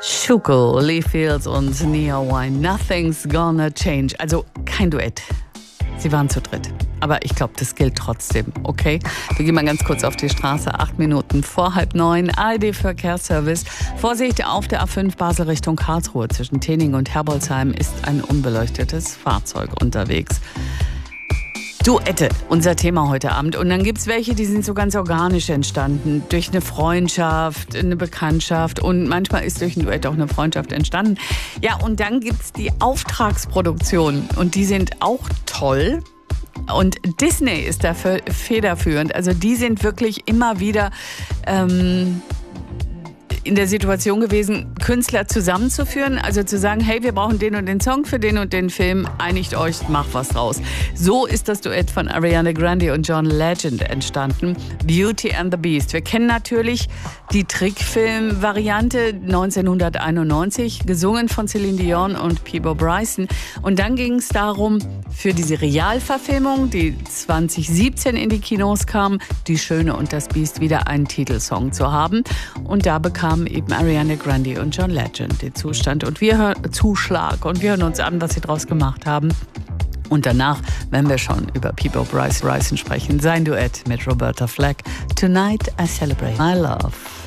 Schuko, Lee Fields und Nia Wine. Nothing's gonna change. Also kein Duett. Sie waren zu dritt. Aber ich glaube, das gilt trotzdem, okay? Wir gehen mal ganz kurz auf die Straße. 8 Minuten vor 8:30. ARD-Verkehrsservice. Vorsicht, auf der A5 Basel Richtung Karlsruhe. Zwischen Tening und Herbolzheim ist ein unbeleuchtetes Fahrzeug unterwegs. Duette, unser Thema heute Abend. Und dann gibt es welche, die sind so ganz organisch entstanden. Durch eine Freundschaft, eine Bekanntschaft. Und manchmal ist durch ein Duett auch eine Freundschaft entstanden. Ja, und dann gibt es die Auftragsproduktionen. Und die sind auch toll. Und Disney ist dafür federführend. Also die sind wirklich immer wieder in der Situation gewesen, Künstler zusammenzuführen, also zu sagen, hey, wir brauchen den und den Song für den und den Film, einigt euch, macht was draus. So ist das Duett von Ariana Grande und John Legend entstanden, Beauty and the Beast. Wir kennen natürlich die Trickfilm-Variante 1991, gesungen von Celine Dion und Peabo Bryson. Und dann ging es darum, für diese Realverfilmung, die 2017 in die Kinos kam, Die Schöne und das Biest, wieder einen Titelsong zu haben. Und da bekamen eben Ariana Grande und John Legend den Zuschlag. Und wir hören uns an, was sie draus gemacht haben. Und danach, wenn wir schon über Peabo Bryson sprechen, sein Duett mit Roberta Flack, Tonight I Celebrate My Love.